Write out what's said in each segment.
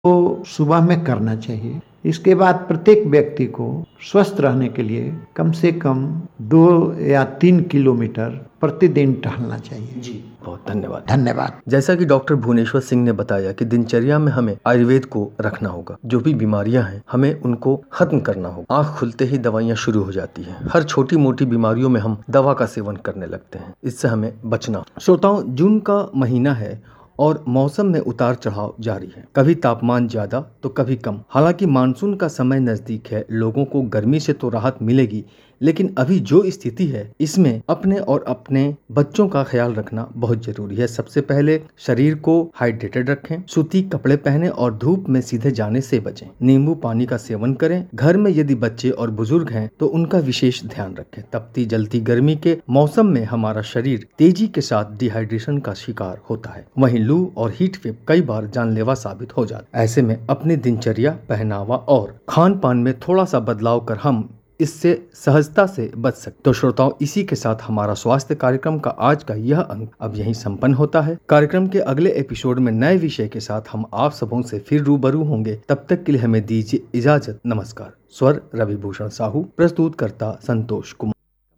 को सुबह में करना चाहिए। इसके बाद प्रत्येक व्यक्ति को स्वस्थ रहने के लिए कम से कम 2 या 3 किलोमीटर प्रतिदिन टहलना चाहिए। जी, बहुत धन्यवाद। धन्यवाद। जैसा कि डॉक्टर भुवनेश्वर सिंह ने बताया कि दिनचर्या में हमें आयुर्वेद को रखना होगा। जो भी बीमारियां हैं हमें उनको खत्म करना होगा। आँख खुलते ही दवाइयां शुरू हो जाती हैं। हर छोटी मोटी बीमारियों में हम दवा का सेवन करने लगते हैं। इससे हमें बचना। श्रोताओं, जून का महीना है और मौसम में उतार चढ़ाव जारी है। कभी तापमान ज्यादा तो कभी कम। हालांकि मानसून का समय नजदीक है, लोगों को गर्मी से तो राहत मिलेगी, लेकिन अभी जो स्थिति है इसमें अपने और अपने बच्चों का ख्याल रखना बहुत जरूरी है। सबसे पहले शरीर को हाइड्रेटेड रखें, सूती कपड़े पहने और धूप में सीधे जाने से बचें। नींबू पानी का सेवन करें। घर में यदि बच्चे और बुजुर्ग हैं तो उनका विशेष ध्यान रखें। तपती जलती गर्मी के मौसम में हमारा शरीर तेजी के साथ डिहाइड्रेशन का शिकार होता है। वहीं लू और हीट वेव कई बार जानलेवा साबित हो जाता है। ऐसे में अपनी दिनचर्या, पहनावा और खान पान में थोड़ा सा बदलाव कर हम इससे सहजता से बच सकते। तो श्रोताओं, इसी के साथ हमारा स्वास्थ्य कार्यक्रम का आज का यह अंक अब यहीं संपन्न होता है। कार्यक्रम के अगले एपिसोड में नए विषय के साथ हम आप सबों से फिर रूबरू होंगे। तब तक के लिए हमें दीजिए इजाजत। नमस्कार। स्वर रविभूषण साहू, प्रस्तुतकर्ता संतोष कुमार।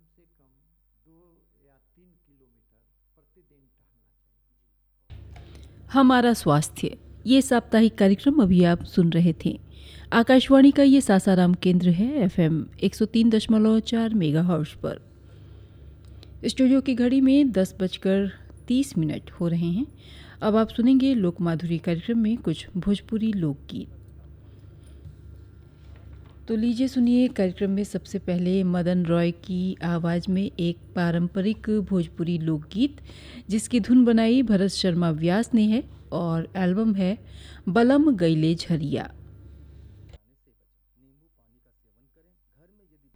हमारा स्वास्थ्य, ये साप्ताहिक कार्यक्रम अभी आप सुन रहे थे। आकाशवाणी का ये सासाराम केंद्र है, FM 103.4 मेगाहर्ट्ज पर। स्टूडियो की घड़ी में 10:30 हो रहे हैं। अब आप सुनेंगे लोक माधुरी कार्यक्रम में कुछ भोजपुरी लोकगीत। तो लीजिए सुनिए कार्यक्रम में सबसे पहले मदन रॉय की आवाज़ में एक पारंपरिक भोजपुरी लोकगीत, जिसकी धुन बनाई भरत शर्मा व्यास ने है और एल्बम है बलम गईले झरिया।